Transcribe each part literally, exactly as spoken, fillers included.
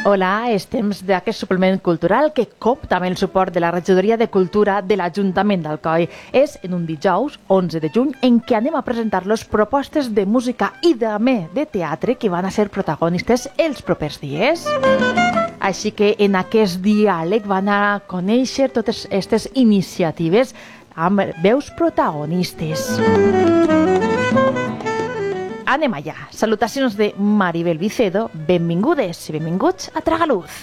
Hola, és temps d'aquest suplement cultural que compta amb el suport de la Regidoria de Cultura de l'Ajuntament d'Alcoi. És en un dijous, onze de juny, en què anem a presentar-los propostes de música i també de teatre que van a ser protagonistes els propers dies. Així que en aquest diàleg van a conèixer totes aquestes iniciatives amb veus protagonistes. Anem allà. Salutacions de Maribel Vicedo. Benvingudes i benvinguts a Tragaluz.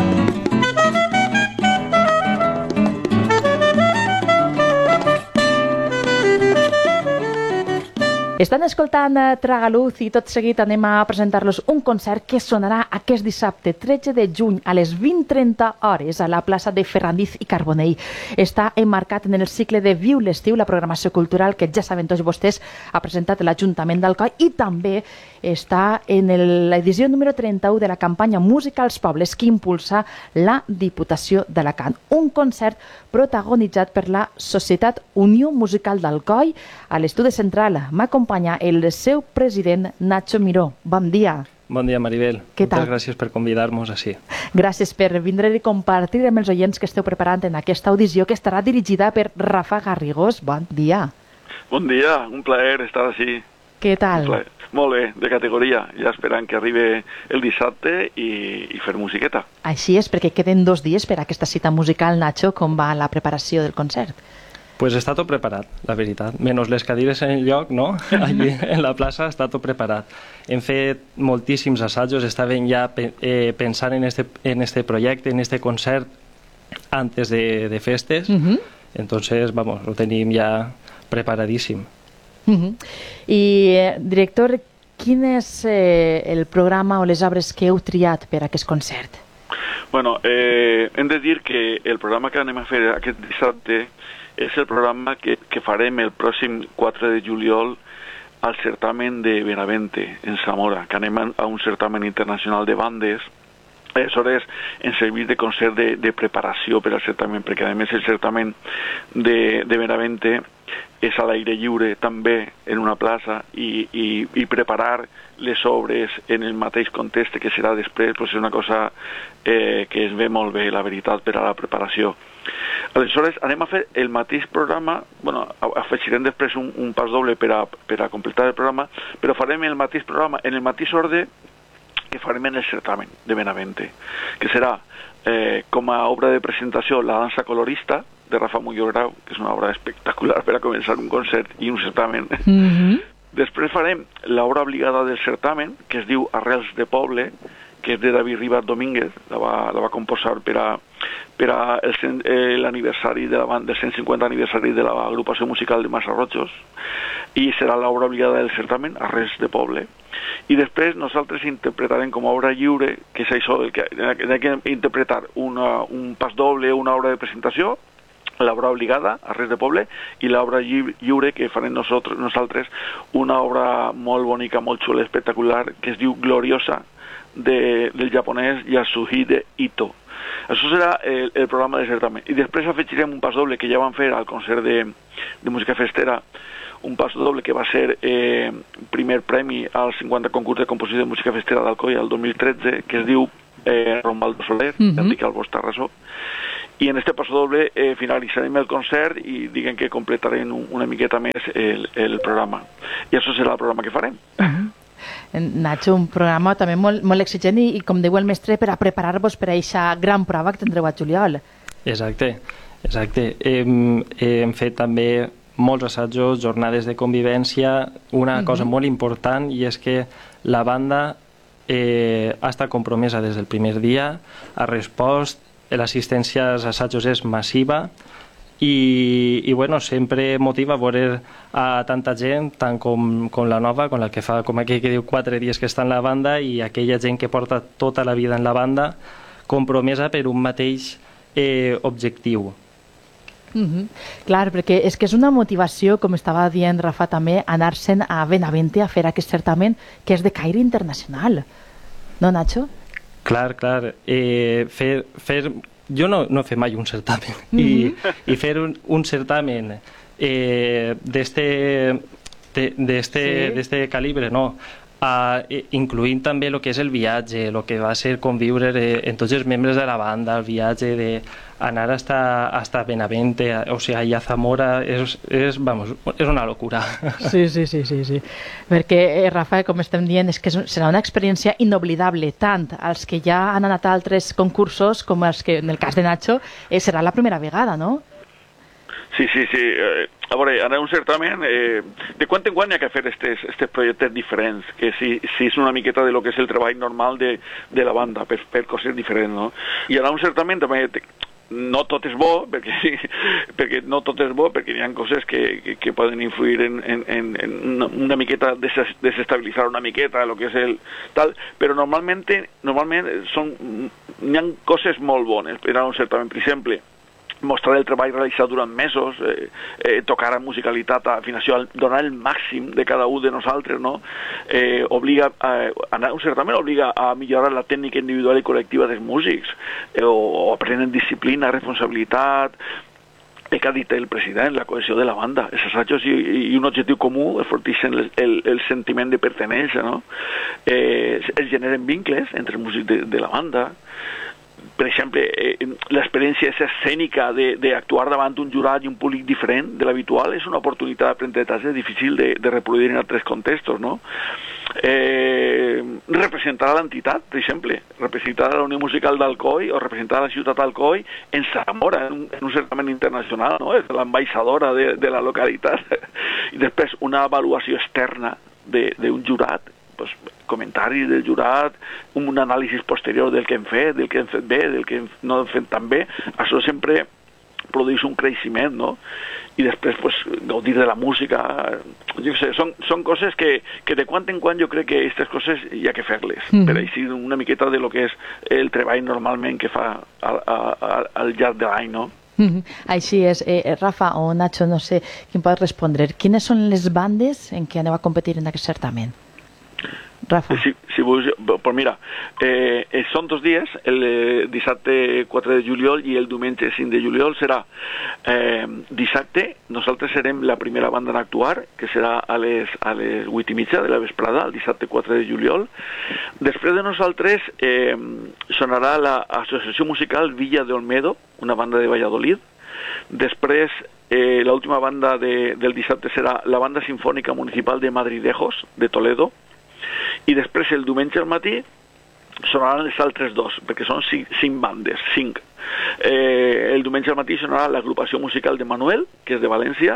Estan escoltant Tragaluz i tot seguit anem a presentar-los un concert que sonarà aquest dissabte tretze de juny a les vint trenta hores a la plaça de Ferrandiz i Carbonell. Està emmarcat en el cicle de Viu l'estiu, la programació cultural que ja saben tots vostès ha presentat l'Ajuntament d'Alcoi, i també està en l'edició número trenta-u de la campanya Música als Pobles que impulsa la Diputació d'Alacant. Un concert protagonitzat per la Societat Unió Musical d'Alcoi. A l'estudi central m'acompanya el seu president, Nacho Miró. Bon dia. Bon dia, Maribel. Què tal? Moltes gràcies per convidar-nos així. Gràcies per vindre i compartir amb els oients que esteu preparant en aquesta audició que estarà dirigida per Rafa Garrigós. Bon dia. Bon dia, un plaer estar així. Què tal? Molt bé, de categoria. Ja esperant que arribi el dissabte i, i fer musiqueta. Així és, perquè queden dos dies per a aquesta cita musical. Nacho, com va la preparació del concert? Pues està tot preparat, la veritat. Menys les cadires en el lloc, no? Allí en la plaça està tot preparat. Hem fet moltíssims assajos, estàvem ja eh, pensant en este, en este projecte, en este concert, antes de, de festes. Uh-huh. Entonces, vamos, lo tenim ja preparadíssim. Uh-huh. I, eh, director, quin és eh, el programa o les obres que heu triat per a aquest concert? Bueno, eh, hem de dir que el programa que anem a fer aquest dissabte és el programa que, que farem el pròxim quatre de juliol al certamen de Benavente, en Zamora, que anem a un certamen internacional de bandes. Aleshores, ens serveix de concert de, de preparació per al certamen, perquè a més el certamen de, de Benavente és a l'aire lliure, també en una plaça, i, i, i preparar les obres en el mateix context que serà després, pues és una cosa eh, que es ve molt bé, la veritat, per a la preparació. Aleshores, anem a fer el mateix programa, bueno, afegirem després un, un pas doble per a, per a completar el programa, però farem el mateix programa en el mateix ordre que farem en el certamen de Benavente, que serà eh, com a obra de presentació La dansa colorista, de Rafa Muñoz Grau, que és una obra espectacular per a començar un concert i un certamen. Mm-hmm. Després farem l'obra obligada del certamen, que es diu Arrels de Poble, que és de David Rivas Domínguez, la va, la va composar per a, per a l'aniversari de la banda, del cent cinquanta aniversari de l'agrupació musical de Massarrojos, i serà l'obra obligada del certamen, Arrels de Poble. I després nosaltres interpretarem com a obra lliure, que és això, que hem de interpretar una, un pas doble, una obra de presentació, l'obra obligada, Arrels de Poble, i l'obra lliure que farem nosaltres, nosaltres, una obra molt bonica, molt xula, espectacular, que es diu Gloriosa, de, del japonès Yasuhide Ito. Això serà el, el programa de certamen. I després afegirem un pas doble que ja vam fer al concert de, de música festera, un pas doble que va ser eh, primer premi al cinquanta concurs de composició de música festera d'Alcoi el dos mil tretze, que es diu eh, Rombaldo Soler, mm-hmm. Enric Albós Tarrasó. I en este paso doble eh, finalitzarem el concert i diguem que completarem un, una miqueta més el, el programa. I això serà el programa que farem. Uh-huh. Nacho, un programa també molt, molt exigent i, i, com diu el mestre, per a preparar-vos per a aquesta gran prova que tindreu a juliol. Exacte, exacte. Hem, hem fet també molts assajos, jornades de convivència. Una uh-huh. cosa molt important, i és que la banda eh, ha estat compromesa des del primer dia, ha respost. L'assistència als assajos és massiva i, i bueno, sempre motiva veure a tanta gent, tant com, com la nova, com la que fa, com aquell que diu quatre dies que està en la banda, i aquella gent que porta tota la vida en la banda, compromesa per un mateix eh, objectiu. Mm-hmm. Clar, perquè és que és una motivació, com estava dient Rafa també, anar-se'n a Benavente a fer aquest certamen que és de caire internacional. No, Nacho? Clar, clar. Eh, fer, fer, jo no, no he fet mai un certamen. Mm-hmm. I, i fer un, un certamen eh, d'este de, sí. calibre, no, Uh, incluint també el que és el viatge, el que va ser conviure en tots els membres de la banda, el viatge d'anar hasta, hasta Benavente, o sigui, a Zamora, és, és, vamos, és una locura. Sí, sí, sí, sí, sí. Perquè, eh, Rafa, com estem dient, és que serà una experiència inoblidable, tant als que ja han anat a altres concursos com als que, en el cas de Nacho, eh, serà la primera vegada, no? Sí, sí, sí. Eh, a veure, en un certamen, eh, de quan en quan hi ha que fer aquests projectes diferents, que si, si és una miqueta de lo que és el treball normal de, de la banda, per, per coses diferents, no? I en un certamen també no tot és bo, perquè, perquè no tot és bo, perquè hi ha coses que, que, que poden influir en, en, en, en una, una miqueta, des, desestabilitzar una miqueta el que és el tal, però normalment, normalment són, hi ha coses molt bones per a un certamen, per exemple, mostrar el treball realitzat durant mesos, eh, eh, tocar a musicalitat, a afinació, donar el màxim de cada un de nosaltres, no? Eh, obliga a, anar a un certamen obliga a millorar la tècnica individual i col·lectiva dels músics, eh, o, o aprenen disciplina, responsabilitat, el que ha dit el president, la cohesió de la banda, els assajos i, i un objectiu comú enforteixen el, el, el sentiment de pertenença, no? Eh, es generen vincles entre els músics de, de la banda. Per exemple, eh, l'experiència escènica d'actuar davant un jurat i un públic diferent de l'habitual és una oportunitat d'aprenentatge difícil de, de reproduir en altres contextos, no? Eh, representar a l'entitat, per exemple, representar a la Unió Musical d'Alcoi o representar a la ciutat d'Alcoi en Zamora, en un, en un certamen internacional, no? És l'ambaixadora de, de la localitat. I després una avaluació externa d'un jurat, pues, comentaris del jurat, un anàlisi posterior del que hem fet, del que hem fet bé, del que no hem fet tan bé, això sempre produeix un creixement, no? I després, pues, gaudir de la música, jo sé, són, són coses que, que de quan en quan jo crec que aquestes coses hi ha que fer-les, mm. per així una miqueta de lo que és el treball normalment que fa al, al, al llarg de l'any, no? Mm-hmm. Així és. Eh, Rafa o Nacho, no sé qui pot respondre. Quines són les bandes en què aneu a competir en aquest certamen? Rafa. Sí, sí, pues mira, eh, són dos dies, el eh, dissabte quatre de juliol i el diumenge cinc de juliol serà eh, dissabte, nosaltres serem la primera banda en actuar, que serà a les, a les vuit i mitja de la vesprada, el dissabte quatre de juliol. Després de nosaltres eh, sonarà l'Associació Musical Villa de Olmedo, una banda de Valladolid. Després, eh, l'última banda de, del dissabte serà la Banda Sinfònica Municipal de Madridejos, de Toledo. I després el diumenge al matí sonaran els altres dos, perquè són cinc, cinc bandes, cinc. Eh, el diumenge al matí sonarà l'agrupació musical de Manuel, que és de València,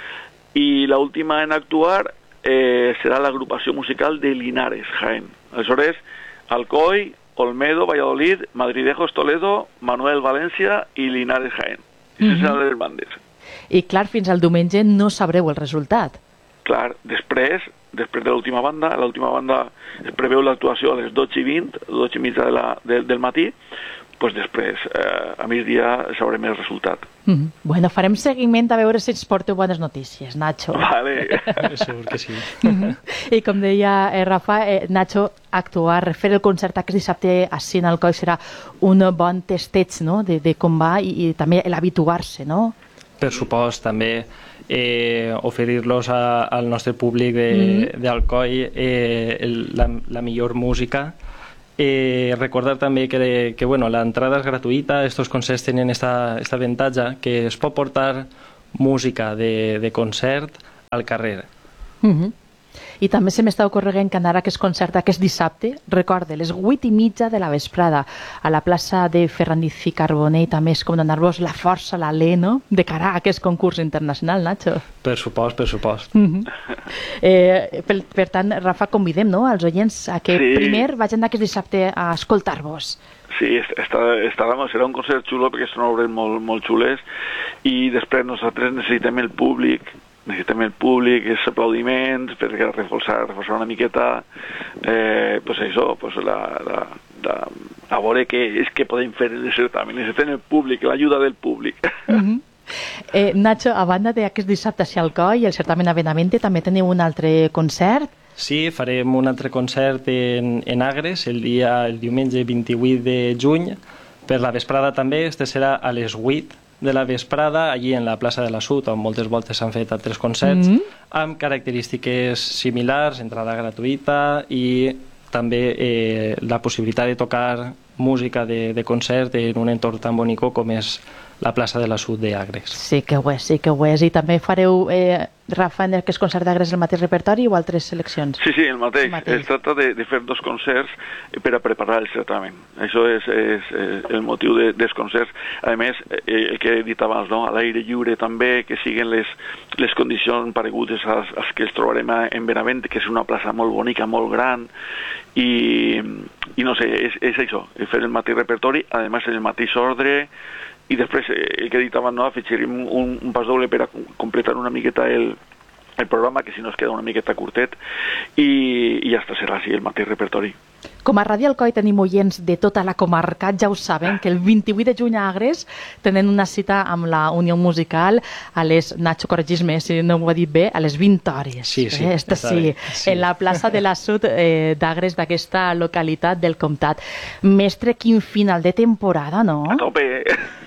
i l'última en actuar eh, serà l'agrupació musical de Linares, Jaén. Aleshores, Alcoi, Olmedo, Valladolid, Madridejos, Toledo, Manuel, València i Linares, Jaén. Aquestes mm-hmm. seran les bandes. I clar, fins al diumenge no sabreu el resultat. Clar, després, després de l'última banda, l'última banda es preveu l'actuació a les dotze i vint, dotze i mitja de la, de, del matí, pues després, eh, a migdia, sabrem el resultat. Mm-hmm. Bueno, farem seguiment a veure si ens porteu bones notícies, Nacho. Vale. Segur que sí. Mm-hmm. I com deia eh, Rafa, eh, Nacho, actuar, fer el concert aquest dissabte així en Alcoi serà un bon testeig, no?, de, de com va i, i també l'habituar-se, no? Per supost, també eh, oferir-los al nostre públic d'Alcoi mm. eh, el, la, la millor música. Eh, recordar també que, que bueno, l'entrada és gratuïta, estos concerts tenen esta, esta avantatge que es pot portar música de, de concert al carrer. Mm-hmm. I també se m'està ocorrent que anar a aquest concert aquest dissabte, recorde, les vuit i mitja de la vesprada, a la plaça de Ferrandiz i Carbonell, també és com donar-vos la força, l'alè, no?, de cara a aquest concurs internacional, Nacho. Per supost, per supost. Mm-hmm. eh, per, per tant, Rafa, convidem, no?, als oients a que sí. primer vagin aquest dissabte a escoltar-vos. Sí, està, està, serà un concert xulo perquè són obres molt, molt xules i després nosaltres necessitem el públic, necessitem el públic, els aplaudiments, perquè reforçar, reforçar una miqueta, eh, pues això, pues la, la, la, a veure què és que podem fer el certamen. Necessitem el públic, l'ajuda del públic. Mm-hmm. eh, Nacho, a banda d'aquest dissabte a Alcoi i el certamen a Benavente, també teniu un altre concert? Sí, farem un altre concert en, en Agres el, dia, el diumenge vint-i-vuit de juny, per la vesprada també. Este serà a les vuit de la vesprada, allí en la plaça de la Sud, on moltes voltes s'han fet altres concerts, mm -hmm. amb característiques similars, entrada gratuïta i també eh, la possibilitat de tocar música de, de concert en un entorn tan bonic com és la plaça de la Sud d'Agres. Sí que ho és, sí que ho és. I també fareu, eh, Rafa, en aquest concert d'Agres el mateix repertori o altres seleccions? Sí, sí, el mateix. El mateix. Es tracta de, de fer dos concerts per a preparar el certamen. Això és, és, és el motiu de, dels concerts. A més, eh, el que he dit abans, no? A l'aire lliure també, que siguen les, les condicions paregudes als, als que els trobarem en Benavent, que és una plaça molt bonica, molt gran, i, i no sé, és, és això, fer el mateix repertori, a més en el mateix ordre, i després, el que he dit abans, no, afegirem un, un pas doble per a completar una miqueta el, el programa, que si no es queda una miqueta curtet, i, i ja està, serà així el mateix repertori. Com a Ràdio Alcoi tenim oients de tota la comarca, ja ho saben, que el vint-i-vuit de juny a Agres tenen una cita amb la Unió Musical a les, Nacho, corregis-me si no ho he dit bé, a les vint hores. Sí, sí. Eh? Esta, sí, sí, en la plaça de la Sud eh, d'Agres, d'aquesta localitat del comtat. Mestre, quin final de temporada, no? A tope!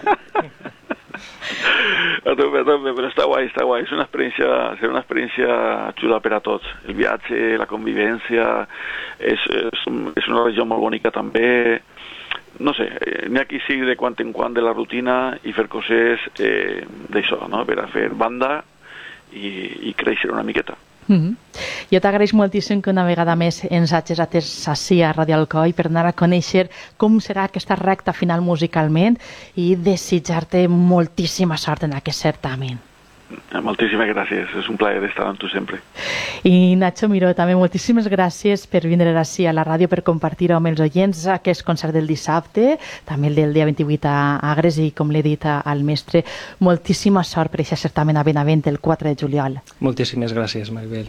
A tope, a tope, però està guai, està guai. És una experiència, serà una experiència xula per a tots. El viatge, la convivència, és, és, és una regió molt bonica també. No sé, n'hi ha qui sigui de quan en quant de la rutina i fer coses eh, d'això, no? Per a fer banda i, i créixer una miqueta. Mm-hmm. Jo t'agraeix moltíssim que una vegada més ens hagis atès ací a Ràdio Alcoi per anar a conèixer com serà aquesta recta final musicalment i desitjar-te moltíssima sort en aquest certamen. Moltíssimes gràcies, és un plaer estar amb tu sempre. I Nacho Miró, també moltíssimes gràcies per vindre ací a la ràdio per compartir amb els oients aquest concert del dissabte, també el del dia vint-i-vuit a Agres i, com l'he dit al mestre, moltíssima sort per aquest certamen a Benavent el quatre de juliol. Moltíssimes gràcies, Maribel.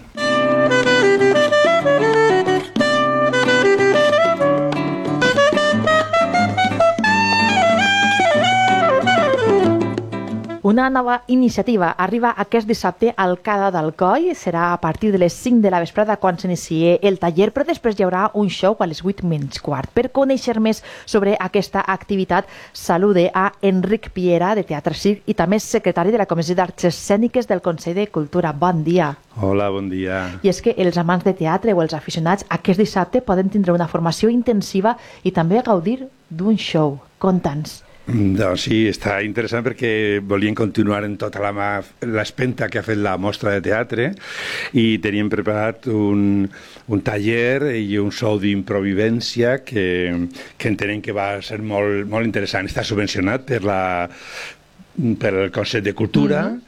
Una nova iniciativa arriba aquest dissabte al Cada d'Alcoi. Serà a partir de les cinc de la vesprada quan s'inicie el taller, però després hi haurà un show a les vuit menys quart. Per conèixer més sobre aquesta activitat, salude a Enric Piera, de Teatre Circ, i també secretari de la Comissió d'Arts Escèniques del Consell de Cultura. Bon dia. Hola, bon dia. I és que els amants de teatre o els aficionats aquest dissabte poden tindre una formació intensiva i també gaudir d'un show. Conta'ns. Doncs sí, està interessant perquè volien continuar en tota la l'espenta que ha fet la mostra de teatre i teníem preparat un, un taller i un show d'improvivència que, que entenem que va ser molt, molt interessant. Està subvencionat per, la, per el Consell de Cultura, mm-hmm.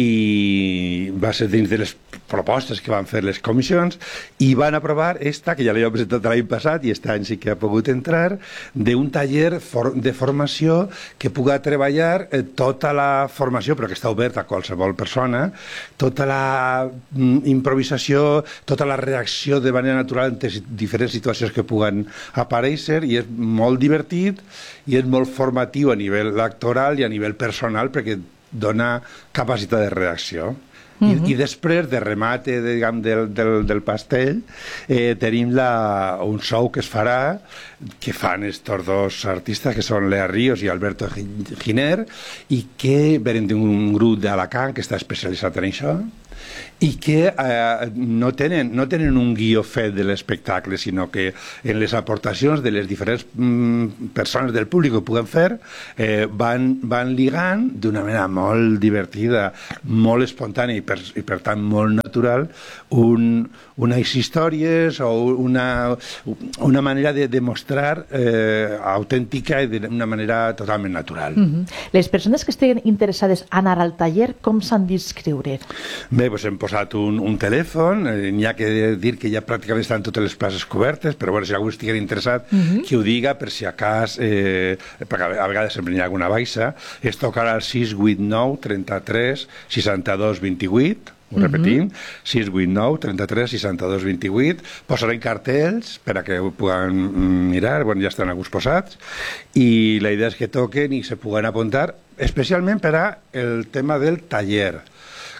i va ser dins de les propostes que van fer les comissions i van aprovar esta, que ja l'havia presentat l'any passat i aquest any sí que ha pogut entrar, d'un taller for de formació que puga treballar eh, tota la formació, però que està oberta a qualsevol persona, tota la mm, improvisació, tota la reacció de manera natural en diferents situacions que puguen aparèixer, i és molt divertit i és molt formatiu a nivell actoral i a nivell personal perquè dona capacitat de reacció. Mm-hmm. I, I després, de remate de, diguem, del, del, del pastell, eh, tenim la, un show que es farà, que fan estos dos artistes, que són Lea Ríos i Alberto Giner, i que venen d'un grup d'Alacant que està especialitzat en això, i que eh, no, tenen, no tenen un guió fet de l'espectacle, sinó que en les aportacions de les diferents mm, persones del públic que puguen fer eh, van, van ligant d'una manera molt divertida, molt espontània i per, i per tant molt natural un, unes històries o una, una manera de demostrar eh, autèntica i d'una manera totalment natural. Mm-hmm. Les persones que estiguin interessades a anar al taller, com s'han d'inscriure? Bé, doncs hem posat un, un telèfon, eh, n'hi ha que dir que ja pràcticament estan totes les places cobertes, però bueno, si algú estigui interessat, uh-huh. que ho diga, per si a cas, eh, perquè a vegades sempre n'hi ha alguna baixa, es tocarà al sis vuit nou trenta-tres seixanta-dos vint-i-vuit, ho repetim, uh-huh. sis vuit nou trenta-tres seixanta-dos vint-i-vuit, posarem cartells per a que ho puguen mirar, bueno, ja estan a gust posats, i la idea és que toquen i se puguen apuntar, especialment per a el tema del taller.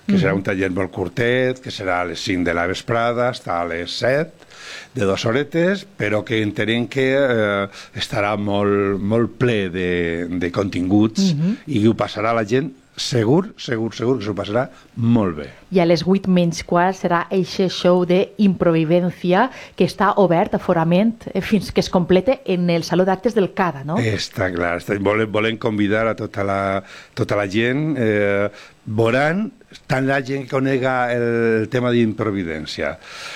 que serà un taller molt curtet, que serà a les cinc de la vesprada, està a les set, de dues horetes, però que entenem que eh, estarà molt, molt ple de, de continguts uh-huh. i ho passarà la gent segur, segur, segur que s'ho passarà molt bé. I a les vuit menys quart serà aquest show d'improvidència que està obert a forament fins que es complete en el Saló d'Actes del CADA, no? Està clar. Està, volem, volem convidar a tota la, tota la gent. Eh, veuran tant la gent que conega el tema d'improvidència,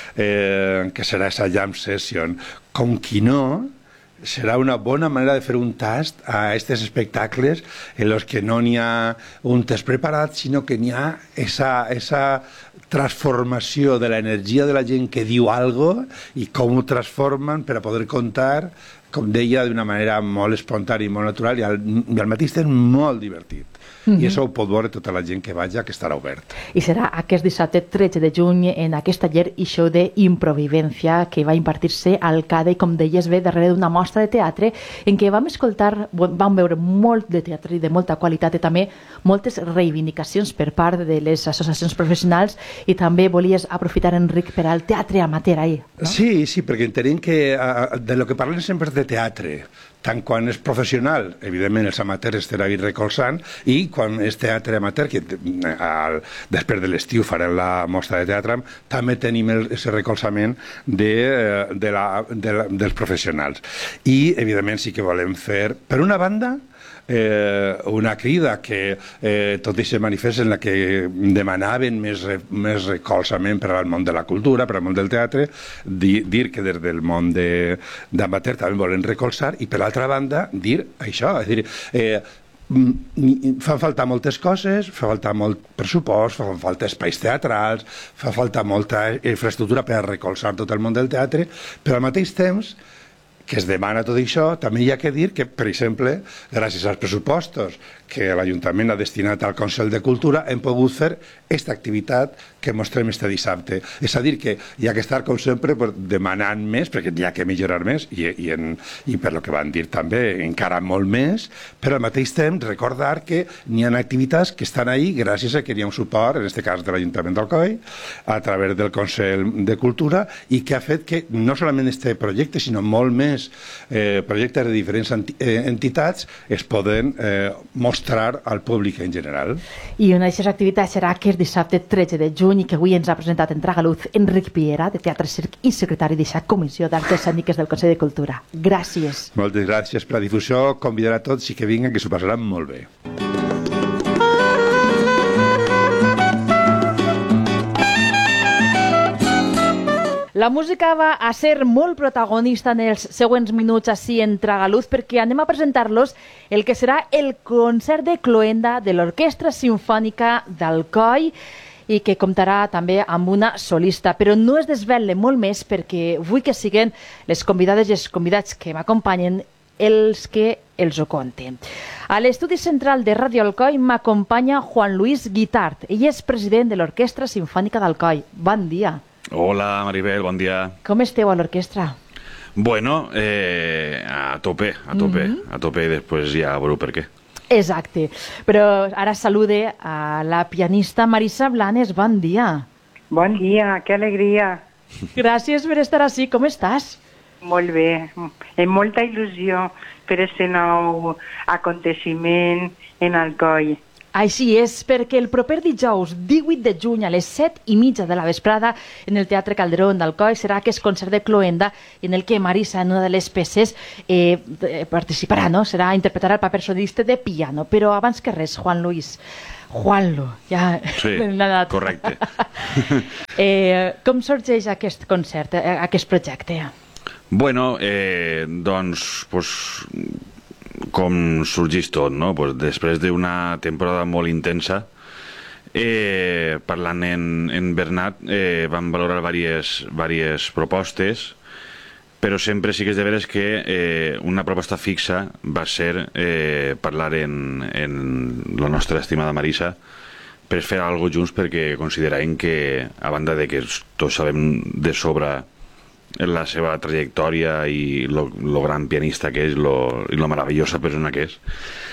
eh, que serà aquesta jam session, com qui no, serà una bona manera de fer un tast a aquests espectacles en els que no n'hi ha un test preparat, sinó que n'hi ha esa, esa transformació de l'energia de la gent que diu algo i com ho transformen per a poder contar, com deia, d'una manera molt espontània i molt natural i al, i al mateix temps molt divertit. Mm-hmm. I això ho pot veure tota la gent que vagi, que estarà obert. I serà aquest dissabte tretze de juny en aquest taller i show d'improvidència que va impartir-se al CADA i, com deies bé, darrere d'una mostra de teatre en què vam escoltar, vam veure molt de teatre i de molta qualitat i també moltes reivindicacions per part de les associacions professionals i també volies aprofitar, Enric, per al teatre amateur ahir, no? Sí, sí, perquè entenem que uh, de lo que parlem sempre és de teatre, tant quan és professional, evidentment els amateurs estaran recolzant, i quan és teatre amateur, que al, després de l'estiu farem la mostra de teatre, també tenim aquest recolzament de, de la, de la, dels professionals. I, evidentment, sí que volem fer, per una banda, Eh, una crida que eh, tot aquest manifest en la que demanaven més, més recolzament per al món de la cultura, per al món del teatre, dir, dir que des del món d'amateur també volen recolzar, i per l'altra banda dir això, és a dir, eh, fan falta moltes coses, fa falta molt pressupost, fa falta espais teatrals, fa falta molta infraestructura per a recolzar tot el món del teatre, però al mateix temps que es demana tot això, també hi ha que dir que, per exemple, gràcies als pressupostos que l'Ajuntament ha destinat al Consell de Cultura, hem pogut fer aquesta activitat que mostrem este dissabte. És a dir, que hi ha que estar, com sempre, demanant més, perquè hi ha que millorar més, i, i, en, i per lo que van dir també, encara molt més, però al mateix temps recordar que n'hi ha activitats que estan ahí gràcies a que hi ha un suport, en aquest cas de l'Ajuntament d'Alcoi, a través del Consell de Cultura, i que ha fet que no solament este projecte, sinó molt més eh, projectes de diferents entitats es poden eh, mostrar al públic en general. I una d'aquestes activitats serà aquest dissabte tretze de juny i que avui ens ha presentat en Tragaluz Enric Piera, de Teatre Circ i secretari d'aquesta Comissió d'Arts Escèniques del Consell de Cultura. Gràcies. Moltes gràcies per la difusió. Convidar a tots i que vinguin, que s'ho passaran molt bé. La música va a ser molt protagonista en els següents minuts així en Tragaluz, perquè anem a presentar-los el que serà el concert de cloenda de l'Orquestra Simfònica d'Alcoi i que comptarà també amb una solista, però no es desvele molt més perquè vull que siguen les convidades i els convidats que m'acompanyen els que els ho conten. A l'estudi central de Ràdio Alcoi m'acompanya Juan Luis Guitart. Ell és president de l'Orquestra Simfònica d'Alcoi. Bon dia. Hola, Maribel, bon dia. Com esteu a l'orquestra? Bueno, eh, a tope, a tope, mm-hmm. a tope, i després ja veureu per què. Exacte. Però ara salude a la pianista Marisa Blanes. Bon dia. Bon dia, que alegria. Gràcies per estar així. Com estàs? Molt bé, amb molta il·lusió per aquest nou aconteciment en Alcoi. Així és, perquè el proper dijous divuit de juny a les set i mitja de la vesprada en el Teatre Calderón d'Alcoi serà aquest concert de cloenda en el que Marisa, en una de les peces, eh, participarà, no? Serà interpretar el paper solista de piano. Però abans que res, Juan Luis, Juanlo, ja... Sí, correcte. eh, com sorgeix aquest concert, aquest projecte? Bueno, eh, doncs... pues, com sorgeix tot, no? Pues després d'una temporada molt intensa, eh, parlant en, en Bernat, eh, vam valorar diverses, diverses propostes, però sempre sí que és de veres que eh, una proposta fixa va ser eh, parlar en, en la nostra estimada Marisa per fer alguna cosa junts, perquè considerem que, a banda de que tots sabem de sobre la seva trajectòria i lo, lo gran pianista que és, lo, i lo meravellosa persona que és,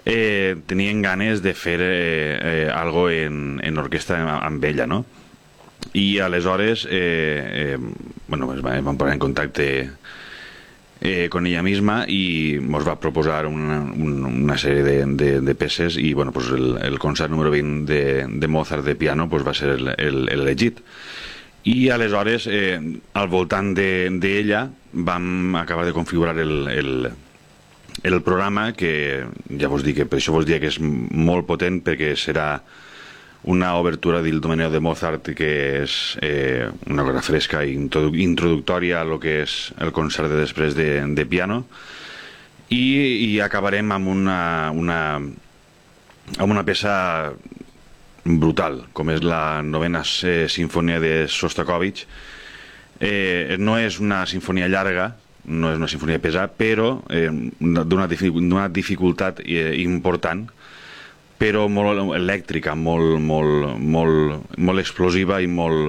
eh, tenien ganes de fer eh, eh, algo en, en orquestra amb ella, no? I aleshores eh, eh, bueno, es van posar en contacte eh, con ella misma i ens va proposar una, una sèrie de, de, de peces i bueno, pues el, el concert número vint de, de Mozart de piano pues va ser l'elegit. I aleshores, eh, al voltant d'ella, de, vam acabar de configurar el, el, el programa, que ja vos dic que per això vos dic que és molt potent, perquè serà una obertura del Domeneo de Mozart, que és eh, una cosa fresca i introductòria a lo que és el concert de després de, de piano, i, i acabarem amb una, una, amb una peça brutal, com és la novena eh, sinfonia de Sostakovich. Eh, no és una sinfonia llarga, no és una sinfonia pesada, però eh, d'una dificultat eh, important, però molt elèctrica, molt, molt, molt, molt explosiva i molt,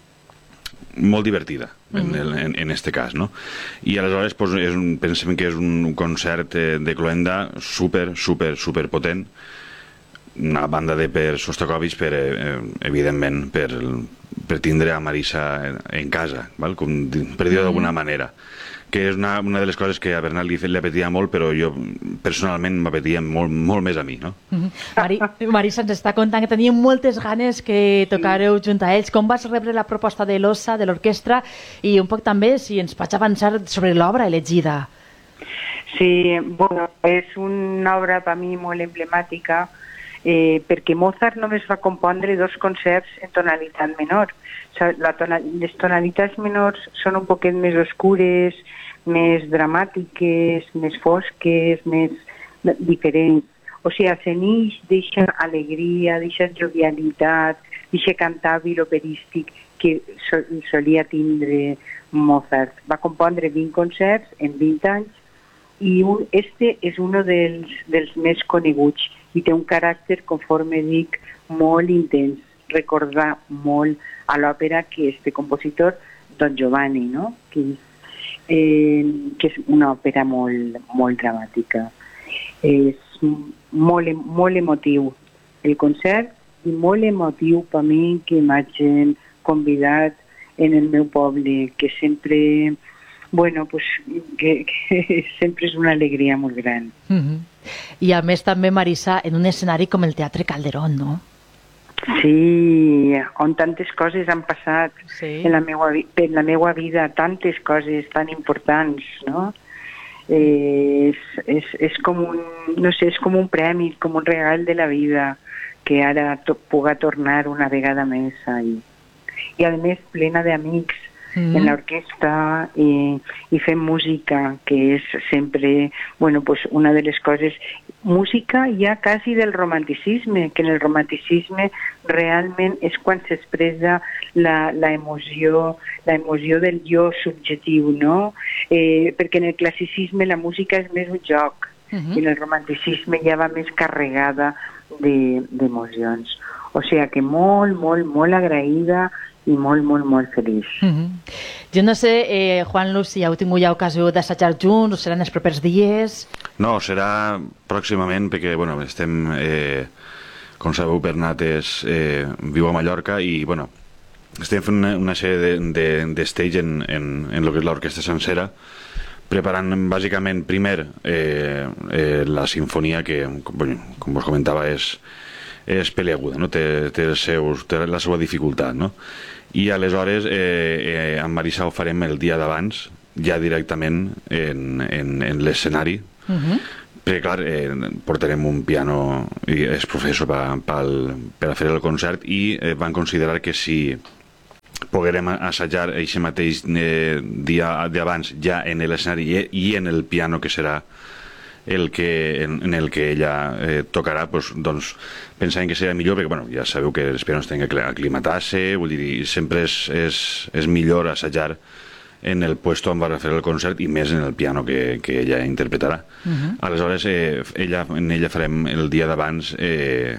molt divertida, en, en, en este cas, no? I aleshores pues, és un, pensem que és un concert eh, de cloenda super, super, super potent, una banda de per Sostakovich, per, eh, evidentment, per, per tindre a Marisa en casa, val? Com, per dir-ho d'alguna manera, que és una, una de les coses que a Bernat li, li apetia molt, però jo personalment m'apetia molt, molt més a mi, no? Mm-hmm. Mari, Marisa ens està contant que tenia moltes ganes que tocareu junt a ells. Com vas rebre la proposta de l'Ossa, de l'orquestra, i un poc també si ens pots avançar sobre l'obra elegida? Sí, bueno, és una obra per mi molt emblemàtica, eh, perquè Mozart només va compondre dos concerts en tonalitat menor. O sigui, la tonal, les tonalitats menors són un poquet més oscures, més dramàtiques, més fosques, més diferents. O sigui, s'enix d'eixa alegria, d'eixa jovialitat, d'eixe cantabil operístic que sol, solia tindre Mozart. Va compondre vint concerts en vint anys i un, este és un dels, dels més coneguts i té un caràcter, conforme dic, molt intens. Recordar molt a l'òpera que este compositor, Don Giovanni, no? que, eh, que és una òpera molt, molt dramàtica. És molt, molt emotiu el concert i molt emotiu per mi que m'hagin convidat en el meu poble, que sempre, bueno, pues, que, que sempre és una alegria molt gran. Mm-hmm. I a més també, Marisa, en un escenari com el Teatre Calderón, no? Sí, on tantes coses han passat sí. en la meua, en la meua vida, tantes coses tan importants, no? Eh, és, és, és com un, no sé, és com un premi, com un regal de la vida, que ara to, puga tornar una vegada més ahí. I a més plena d'amics mm. en l'orquestra i, i fent música, que és sempre, bueno, pues una de les coses, música ja quasi del romanticisme, que en el romanticisme realment és quan s'expressa la, la emoció, la emoció del jo subjectiu, no? Eh, perquè en el classicisme la música és més un joc, uh-huh. i en el romanticisme ja va més carregada d'emocions. De, o sigui que molt, molt, molt agraïda i molt, molt, molt feliç. Uh-huh. Jo no sé, eh, Juan Luz, si heu tingut ja ocasió d'assajar junts, o seran els propers dies? No, serà pròximament, perquè, bueno, estem, eh, com sabeu, Bernat és, eh, viu a Mallorca i, bueno, estem fent una, una sèrie de, de, de stage en, en, en el que és l'orquestra sencera, preparant bàsicament primer eh, eh, la sinfonia que, com, com vos comentava, és, és peleaguda, no? té, té, els seus, té la seva dificultat, no? I aleshores eh, eh, amb Marisa ho farem el dia d'abans, ja directament en, en, en l'escenari, uh-huh. perquè clar, eh, portarem un piano i és professor per, per, per a fer el concert i eh, van considerar que si poguérem assajar aquest mateix eh, dia d'abans ja en l'escenari i, i en el piano que serà el que, en, en el que ella eh, tocarà, pues, doncs pensàvem que seria millor, perquè bueno, ja sabeu que els pianos tenen que aclimatar-se, vull dir, sempre és, és, és millor assajar en el puesto on va fer el concert i més en el piano que, que ella interpretarà. Uh-huh. Aleshores, eh, ella, en ella farem el dia d'abans eh,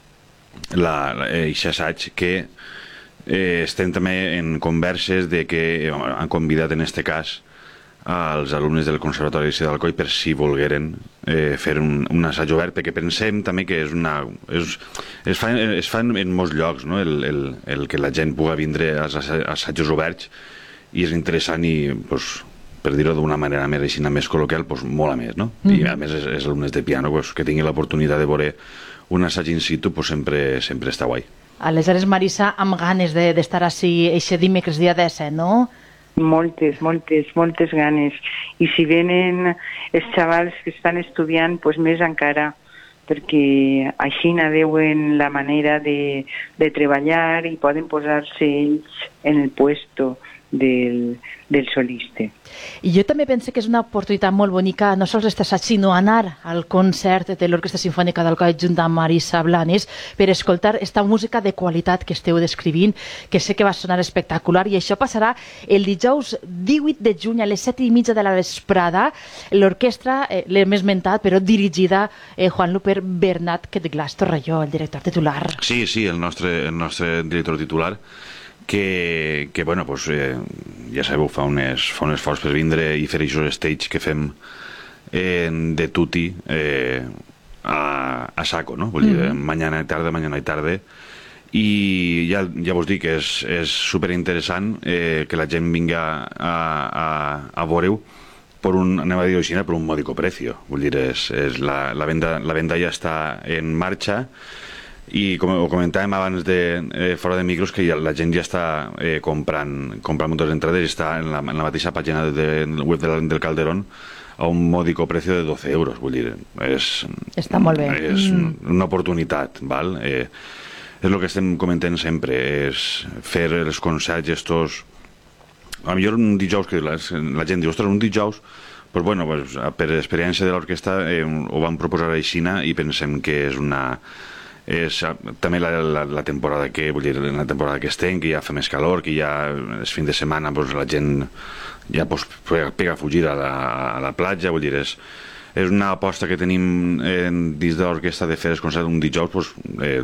aquest assaig que eh, estem també en converses de que han convidat en este cas als alumnes del Conservatori d'Alcoi per si volgueren eh, fer un, un assaig obert, perquè pensem també que és una, és, es, fa, es fa en molts llocs, no? el, el, el que la gent pugui vindre als assajos oberts, i és interessant i, pues, per dir-ho d'una manera més així, més col·loquial, pues, molt a més, no? Mm -hmm. I a més els, els alumnes de piano pues, que tinguin l'oportunitat de veure un assaig in situ, pues, sempre, sempre està guai. Aleshores, Marisa, amb ganes d'estar de, així eixe dimecres dia disset, no? Moltes, moltes, moltes ganes. I si venen els xavals que estan estudiant, pues més encara, perquè així veuen la manera de, de treballar i poden posar-se ells en el puesto del, del solista. I jo també penso que és una oportunitat molt bonica no sols estar assaig, sinó anar al concert de l'Orquestra Simfònica d'Alcoi junt amb Marisa Blanes per escoltar esta música de qualitat que esteu descrivint, que sé que va sonar espectacular, i això passarà el dijous divuit de juny a les set i mitja de la vesprada. L'orquestra, eh, l'hem esmentat, però dirigida, eh, Juanlu, per Bernat Quetglas Torrelló, el director titular. Sí, sí, el nostre, el nostre director titular, que, que bueno, pues, eh, ja sabeu, fa un, es, fa un esforç per vindre i fer aquests stage que fem eh, de tutti eh, a, a saco, no? Vull dir, mm -hmm. mañana y tarde, mañana y tarde, i ja, ja vos dic que és, és superinteressant eh, que la gent vinga a, a, a veure-ho per un, anem a dir així, per un mòdico precio. Vull dir, és, és la, la, venda, la venda ja està en marxa, i com ho comentàvem abans de, eh, fora de micros, que ja, la gent ja està eh, comprant, comprant moltes entrades, i està en la, en la mateixa pàgina de, de web del, del Calderón a un mòdico precio de doce euros. Vull dir, és, està molt bé. És mm. una oportunitat, val? Eh, és el que estem comentant sempre, és fer els concerts estos. A millor un dijous que la, la gent diu, ostres, un dijous, pues bueno, pues, per experiència de l'orquestra eh, ho vam proposar així i pensem que és una... és també la, la, la temporada que vull dir, la temporada que estem, que ja fa més calor, que ja els fins de setmana pues, la gent ja pues, pega a fugir a la, a la platja. Vull dir, és, és una aposta que tenim eh, dins de l'orquestra de fer els concerts un dijous, pues, eh,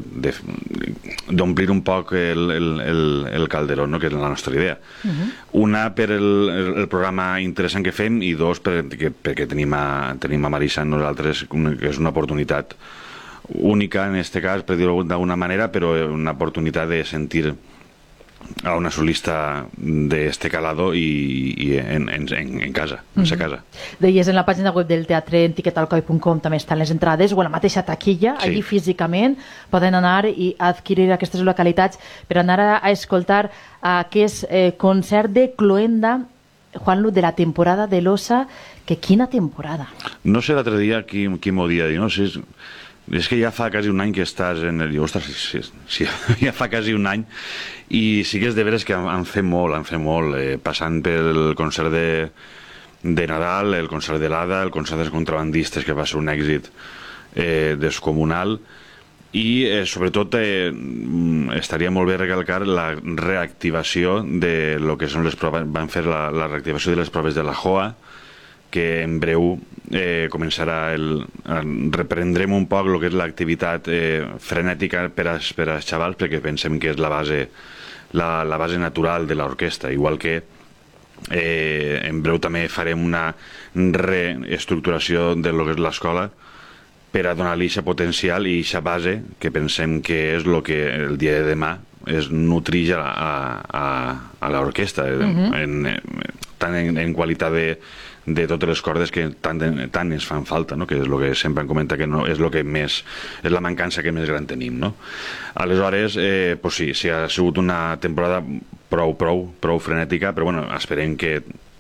d'omplir un poc el, el, el, el Calderón, no? Que és la nostra idea. Uh-huh. Una per el, el, el programa interessant que fem, i dos perquè, perquè tenim, a, tenim a Marisa amb nosaltres, que és una oportunitat única en este cas, per dir-ho d'alguna manera, però una oportunitat de sentir a una solista de este calado i, i en, en, en casa, en sa casa. Mm-hmm. Deies, en la pàgina web del teatre en tiquet alcoi punt com també estan les entrades, o a la mateixa taquilla, sí. Allí físicament poden anar i adquirir aquestes localitats per anar a, a escoltar aquest eh, concert de Cloenda, Juanlu, de la temporada de l'Ossa, que quina temporada? No sé l'altre dia qui, qui m'ho dia dir, no sé... És... És que ja fa quasi un any que estàs en el... Ostres, sí, sí, ja fa quasi un any, i sí que és de veres que han fet molt, han fet molt, eh, passant pel concert de, de Nadal, el concert de l'Ada, el concert dels contrabandistes, que va ser un èxit eh, descomunal, i eh, sobretot eh, estaria molt bé recalcar la reactivació de lo que són les proves, van fer la, la reactivació de les proves de la J O A, que en breu eh, començarà el... reprendrem un poc el que és l'activitat eh, frenètica per als, per als xavals, perquè pensem que és la base, la, la base natural de l'orquestra, igual que eh, en breu també farem una reestructuració de lo que és l'escola per a donar-li aquest potencial i aquesta base que pensem que és el que el dia de demà es nutrix a, a, a, a l'orquestra, mm-hmm. en, tant en, en qualitat de de totes les cordes que tant, tant ens fan falta, no? Que és el que sempre em comenta que no, és el que més és la mancança que més gran tenim, no? Aleshores, eh, pues sí, sí, ha sigut una temporada prou, prou, prou frenètica, però bueno, esperem que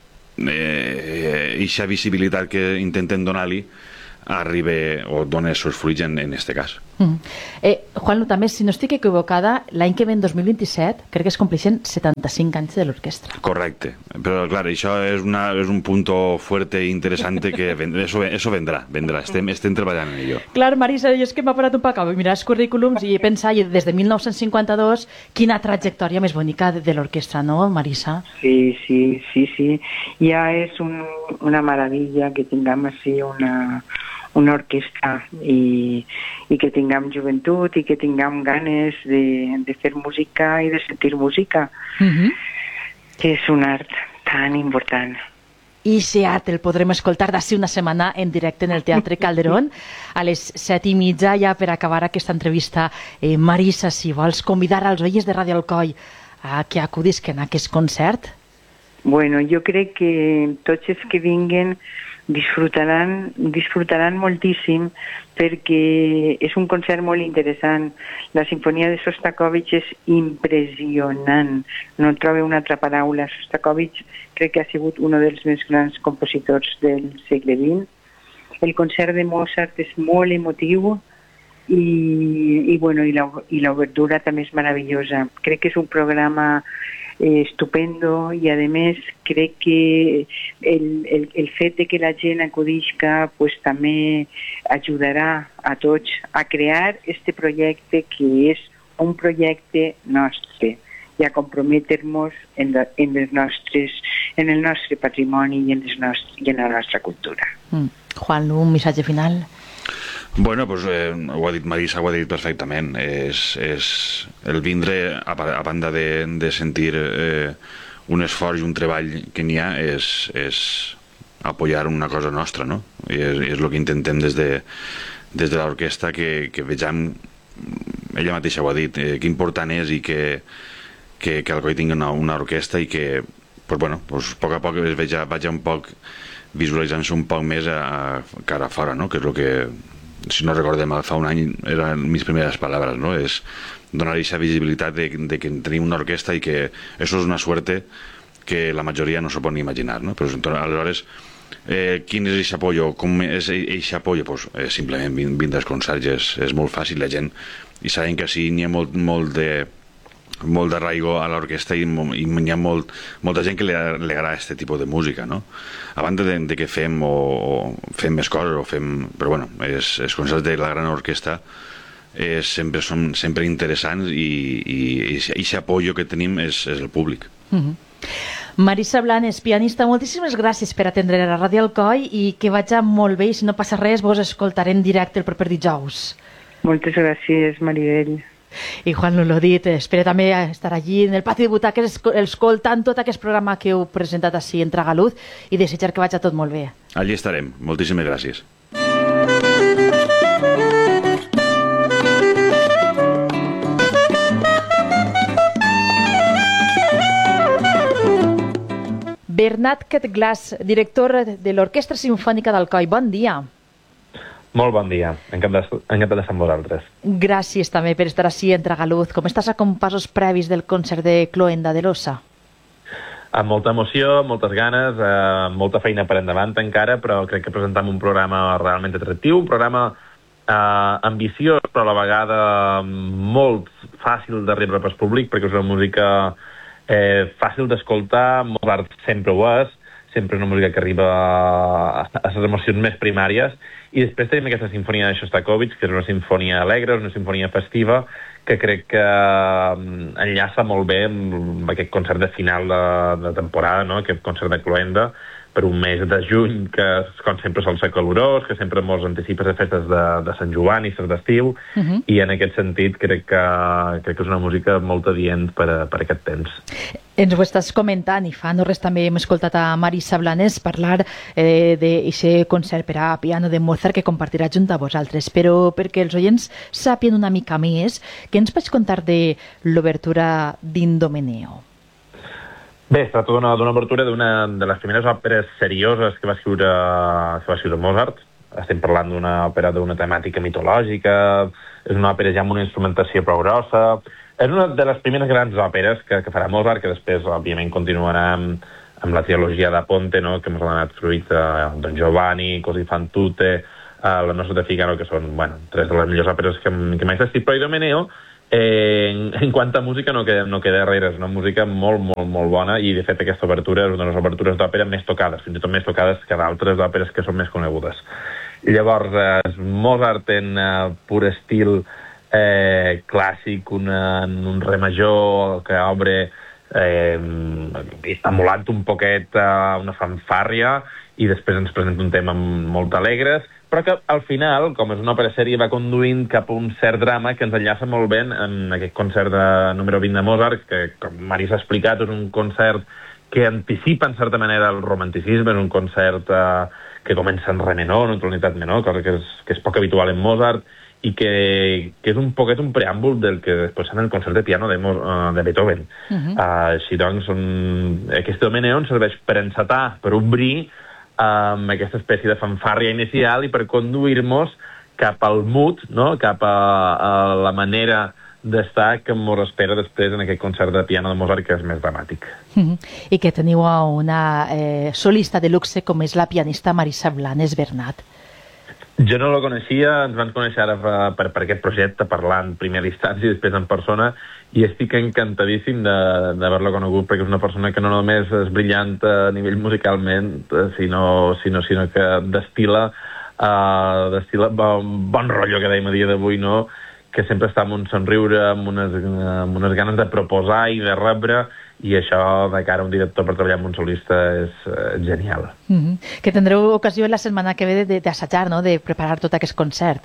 eh, eixa visibilitat que intentem donar-li arribi o doni els seus fruits en, en este cas. Mm. Eh, Juanlu, també, si no estic equivocada, l'any que ve, en dos mil vint-i-set, crec que es compleixen setanta-cinc anys de l'orquestra. Correcte, però clar, això és, una, és un punto fuerte e interessante que ven, eso, eso vendrà, vendrà. Estem, estem treballant en ello. Clar, Marisa, jo és que m'ha parat un poc a mirar els currículums i he pensat, des de mil nou-cents cinquanta-dos, quina trajectòria més bonica de, de l'orquestra, no, Marisa? Sí, sí, sí, sí. Ja és un, una meravella que tinguem així una... una orquestra i, i que tinguem joventut i que tinguem ganes de, de fer música i de sentir música, mm-hmm. que és un art tan important. i Seat el podrem escoltar d'ací una setmana en directe en el Teatre Calderón a les set i mitja. Ja per acabar aquesta entrevista, eh, Marisa, si vols convidar als oients de Ràdio Alcoi a que acudisquen a aquest concert. Bueno, jo crec que tots els que vinguen disfrutaran, disfrutaran moltíssim perquè és un concert molt interessant. La sinfonia de Shostakovich és impressionant. No trobo una altra paraula. Shostakovich crec que ha sigut un dels més grans compositors del segle vint. El concert de Mozart és molt emotiu i, i, bueno, i, la, i l'obertura també és meravellosa. Crec que és un programa Eh, estupendo i a més crec que el, el, el fet de que la gent acudisca pues, també ajudarà a tots a crear este projecte que és un projecte nostre i a comprometre-nos en, la, en, les nostres, en el nostre patrimoni i en, les nostres, i en la nostra cultura. Mm. Juan, un missatge final? Bueno, pues, eh, ho ha dit Marisa, ho ha dit perfectament. És, és el vindre, a, a banda de, de sentir eh, un esforç i un treball que n'hi ha, és, és apoyar una cosa nostra, no? I és, és el que intentem des de, des de l'orquestra, que, que vegem, ella mateixa ho ha dit, eh, que important és i que, que, que Alcoi tingui una, una orquestra i que, pues, bueno, pues, a poc a poc es veja, vaja un poc visualitzant-se un poc més a, a cara a fora, no? Que és el que, si no recordem, fa un any eren mis primeres paraules, no? És donar aquesta visibilitat de, de que tenim una orquestra i que això és una suerte que la majoria no s'ho pot ni imaginar, no? Però aleshores, eh, quin és aquest apoyo? Com és aquest apoyo? Pues, eh, simplement vindre als concerts és, és molt fàcil, la gent, i sabem que sí, n'hi ha molt, molt de molt d'arraigo a l'orquestra i, i hi ha molt, molta gent que li, li agrada aquest tipus de música, no? A banda de, de que fem o, o fem més coses o fem, però bueno, és, els concerts de la gran orquestra és, sempre són sempre interessants i, i, i aquest apoyo que tenim és, és el públic. Mm-hmm. Marisa Blanes, pianista, moltíssimes gràcies per atendre a la Ràdio Alcoi i que vagi molt bé i si no passa res vos escoltarem en directe el proper dijous. Moltes gràcies, Maribel. I Juan no l'ho dit, espero també estar allí en el pati de butaques escoltant tot aquest programa que heu presentat així en Tragaluz i desitjar que vagi tot molt bé. Allí estarem. Moltíssimes gràcies. Bernat Ketglas, director de l'Orquestra Simfònica d'Alcoi. Bon dia. Molt bon dia, encantat, encantat de ser amb vosaltres. Gràcies també per estar així en Tragaluz. Com estàs a compassos previs del concert de Cloenda de l'Ossa? Amb molta emoció, moltes ganes, eh, molta feina per endavant encara, però crec que presentem un programa realment atractiu, un programa eh, ambiciós, però a la vegada molt fàcil d'arribar pel públic, perquè és una música eh, fàcil d'escoltar, Mozart sempre ho és, sempre és una música que arriba a, a les emocions més primàries. I després tenim aquesta sinfonia de Shostakovich, que és una sinfonia alegre, una sinfonia festiva, que crec que enllaça molt bé amb aquest concert de final de, de temporada, no? Aquest concert de Cloenda, per un mes de juny, que com sempre sol ser calorós, que sempre molts anticipes de festes de, de Sant Joan i festes d'estiu, uh-huh. I en aquest sentit crec que, crec que és una música molt adient per, a, per aquest temps. Ens ho estàs comentant i fa no res també hem escoltat a Marisa Blanes parlar eh, d'aquest concert per a piano de Mozart que compartirà junt a vosaltres, però perquè els oients sàpien una mica més, què ens pots contar de l'obertura d'Indomeneo? Bé, es tracta d'una, d'una obertura d'una de les primeres òperes serioses que va escriure, que va escriure Mozart. Estem parlant d'una òpera d'una temàtica mitològica, és una òpera ja amb una instrumentació prou grossa. És una de les primeres grans òperes que, que farà Mozart, que després, òbviament, continuarà amb, amb la trilogia de Ponte, no?, que ens ha donat fruit a Don Giovanni, Così fan tutte, a la Noce de Figaro, que són, bueno, tres de les millors òperes que, que mai s'ha escrit. Però Idomeneo, eh, en, en quant a música, no queda, no queda darrere. És una música molt, molt, molt bona, i de fet aquesta obertura és una de les obertures d'òpera més tocades, fins i tot més tocades que d'altres òperes que són més conegudes. Llavors, eh, Mozart en eh, pur estil eh, clàssic, una, un re major que obre eh, estimulant un poquet eh, una fanfàrria, i després ens presenta un tema molt alegres, però que al final, com és una òpera sèria, va conduint cap a un cert drama que ens enllaça molt bé en aquest concert de número vint de Mozart, que, com Marisa ha explicat, és un concert que anticipa en certa manera el romanticisme, és un concert eh, que comença en re menor, en tonalitat menor, cosa que és, que és poc habitual en Mozart, i que, que és un poquet un preàmbul del que després en el concert de piano de, Mo, uh, de Beethoven. Uh -huh. uh, així doncs, un, aquest domeneon serveix per encetar, per obrir amb um, aquesta espècie de fanfàrria inicial i per conduir-nos cap al mood, no? Cap a, a la manera d'estar que ens espera després en aquest concert de piano de Mozart, que és més dramàtic. Mm-hmm. I que teniu una eh, solista de luxe com és la pianista Marisa Blanes Bernat. Jo no la coneixia, ens vam conèixer ara per, per aquest projecte, parlant en primera instància i després en persona, i estic encantadíssim d'haver-la conegut, perquè és una persona que no només és brillant a nivell musicalment, sinó, sinó, sinó que destila, uh, destila bon, bon rotllo, que dèiem a dia d'avui, no?, que sempre està amb un somriure, amb unes, amb unes ganes de proposar i de rebre, i això de cara a un director per treballar amb un solista és uh, genial. Mm-hmm. Que tindreu ocasió la setmana que ve d'assajar, no?, de preparar tot aquest concert.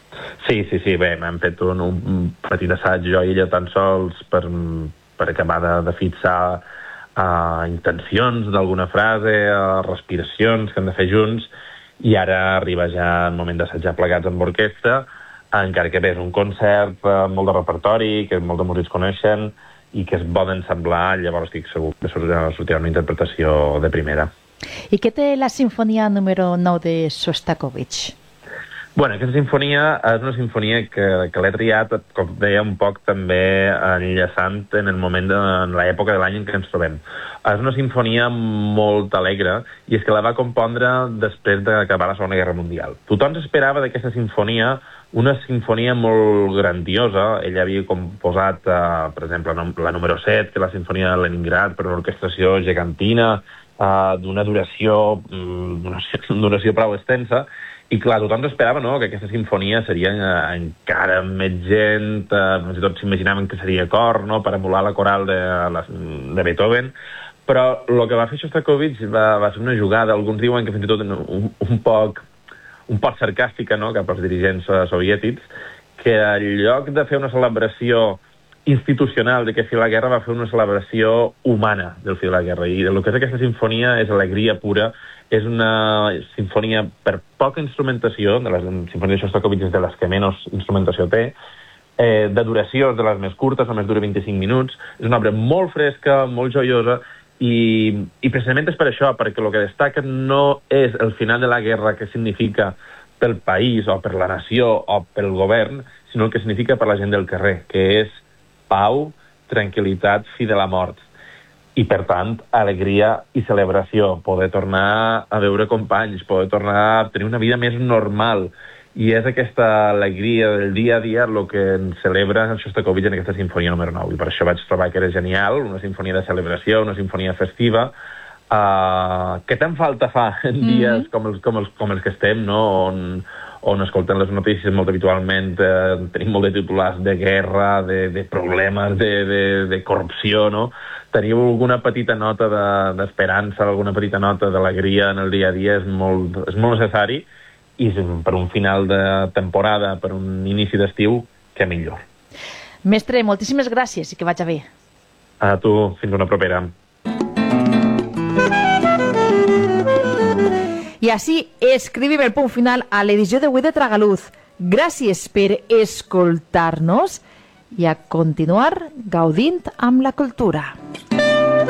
Sí, sí, sí, bé, m'hem fet un, un petit assaig jo i ella tan sols per, per acabar de, de fixar uh, intencions d'alguna frase, uh, respiracions que hem de fer junts, i ara arriba ja el moment d'assajar plegats amb orquestra, encara que bé, és un concert amb molt de repertori, que molts de músics coneixen i que és bo d'ensemblar, llavors estic segur que sortirà una interpretació de primera. I què té la sinfonia número nou de Shostakovich? Bueno, aquesta sinfonia és una sinfonia que, que l'he triat, com deia, un poc també enllaçant en el moment de, en l'època de l'any en què ens trobem. És una sinfonia molt alegre, i és que la va compondre després d'acabar la Segona Guerra Mundial. Tothom s'esperava d'aquesta sinfonia una sinfonia molt grandiosa. Ella havia composat, eh, per exemple, la número set, que és la sinfonia de Leningrad, per una orquestració gegantina, eh, d'una duració, d'una duració prou extensa, i clar, tothom esperava, no?, que aquesta sinfonia seria eh, encara més gent, eh, fins i tot s'imaginaven que seria cor, no?, per emular la coral de, la, de Beethoven, però el que va fer Shostakovich va, va ser una jugada, alguns diuen que fins i tot un, un poc un poc sarcàstica, no?, cap als dirigents uh, soviètics, que en lloc de fer una celebració institucional de que fi la guerra, va fer una celebració humana del fi de la guerra. I el que és aquesta sinfonia és alegria pura, és una sinfonia per poca instrumentació, de les sinfonies de Shostakovich és de les que menys instrumentació té, eh, de duració és de les més curtes, només dura vint-i-cinc minuts, és una obra molt fresca, molt joiosa, I, i precisament és per això, perquè el que destaca no és el final de la guerra que significa pel país o per la nació o pel govern, sinó el que significa per la gent del carrer, que és pau, tranquil·litat, fi de la mort. I, per tant, alegria i celebració, poder tornar a veure companys, poder tornar a tenir una vida més normal. I és aquesta alegria del dia a dia el que ens celebra Shostakovich en aquesta sinfonia número nou. I per això vaig trobar que era genial, una sinfonia de celebració, una sinfonia festiva, uh, que tant falta fa en dies mm-hmm. com, els, com, els, com els que estem, no?, on, on escoltem les notícies molt habitualment, eh, tenim molt de titulars de guerra, de, de problemes, de, de, de corrupció, no? Teniu alguna petita nota d'esperança, de, alguna petita nota d'alegria en el dia a dia, és molt, és molt necessari, i per un final de temporada, per un inici d'estiu, que millor. Mestre, moltíssimes gràcies i que vagi bé. A tu, fins una propera. I així escrivim el punt final a l'edició d'avui de Tragaluz. Gràcies per escoltar-nos i a continuar gaudint amb la cultura.